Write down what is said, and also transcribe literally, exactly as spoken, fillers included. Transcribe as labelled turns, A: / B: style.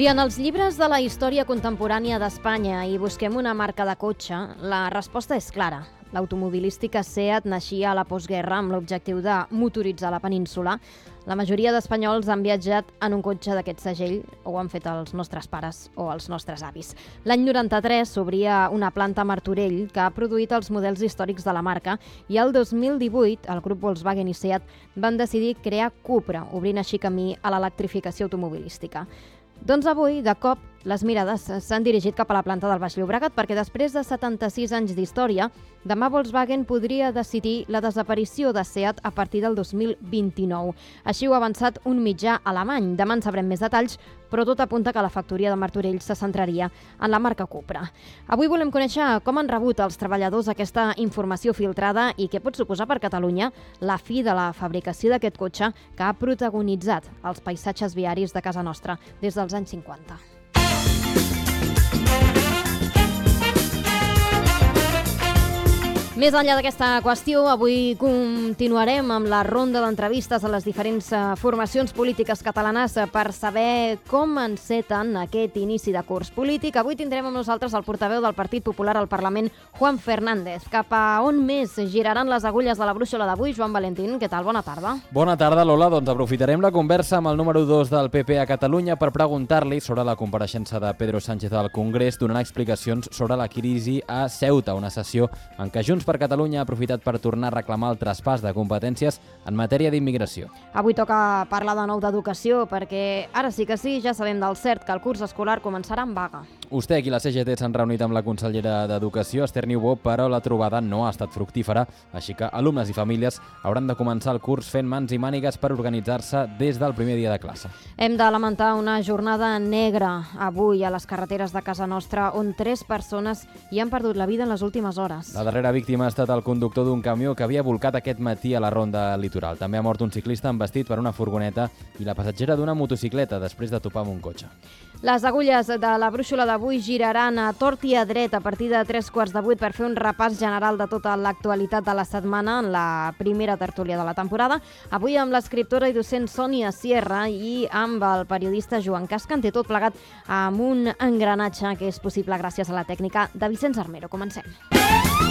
A: Si en els llibres de la història contemporània d'Espanya hi busquem una marca de cotxe, la resposta és clara. L'automobilística SEAT naixia a la postguerra amb l'objectiu de motoritzar la península. La majoria d'espanyols han viatjat en un cotxe d'aquest segell, o ho han fet els nostres pares o els nostres avis. L'any noranta-tres s'obria una planta a Martorell que ha produït els models històrics de la marca i el dos mil divuit el grup Volkswagen i SEAT van decidir crear Cupra, obrint així camí a l'electrificació automobilística. Doncs avui, de cop, les mirades s'han dirigit cap a la planta del Baix Llobregat perquè després de setanta-sis anys d'història, demà Volkswagen podria decidir la desaparició de SEAT a partir del dos mil vint-i-nou. Així ho ha avançat un mitjà alemany. Demà en sabrem més detalls, però tot apunta que la factoria de Martorell se centraria en la marca Cupra. Avui volem conèixer com han rebut els treballadors aquesta informació filtrada i què pot suposar per Catalunya la fi de la fabricació d'aquest cotxe que ha protagonitzat els paisatges viaris de casa nostra des dels anys cinquanta. Més enllà d'aquesta qüestió, avui continuarem amb la ronda d'entrevistes a les diferents formacions polítiques catalanes per saber com enceten aquest inici de curs polític. Avui tindrem amb nosaltres el portaveu del Partit Popular al Parlament, Juan Fernández. Cap a on més giraran les agulles de la brúixola d'avui? Joan Valentín, què tal? Bona tarda.
B: Bona tarda, Lola. Doncs aprofitarem la conversa amb el número dos del P P a Catalunya per preguntar-li sobre la compareixença de Pedro Sánchez al Congrés, donant explicacions sobre la crisi a Ceuta, una sessió en què Junts per Catalunya ha aprofitat per tornar a reclamar el traspàs de competències en matèria d'immigració.
A: Avui toca parlar de nou d'educació, perquè ara sí que sí, ja sabem del cert que el curs escolar començarà en vaga.
B: Ustec i la C G T s'han reunit amb la consellera d'Educació, Esther Niubó, però la trobada no ha estat fructífera, així que alumnes i famílies hauran de començar el curs fent mans i mànigues per organitzar-se des del primer dia de classe.
A: Hem de lamentar una jornada negra avui a les carreteres de casa nostra, on tres persones hi han perdut la vida en les últimes hores.
B: La darrera víctima ha estat el conductor d'un camió que havia volcat aquest matí a la ronda litoral. També ha mort un ciclista embestit per una furgoneta i la passatgera d'una motocicleta després de topar amb un cotxe.
A: Les agulles de la brúixola d'avui giraran a tort i a dret a partir de tres quarts de vuit per fer un repàs general de tota l'actualitat de la setmana en la primera tertúlia de la temporada. Avui amb l'escriptora i docent Sònia Sierra i amb el periodista Joan Casca, tot plegat amb un engranatge que és possible gràcies a la tècnica de Vicenç Armero. Comencem.